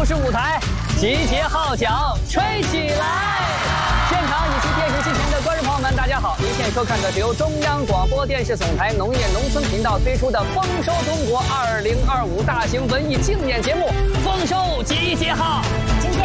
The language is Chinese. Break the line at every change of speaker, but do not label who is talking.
视舞台，集结号角吹起来！现场以及电视机前的观众朋友们，大家好！您现在收看的是由中央广播电视总台农业农村频道推出的《丰收中国2025》大型文艺庆典节目《丰收集结号》。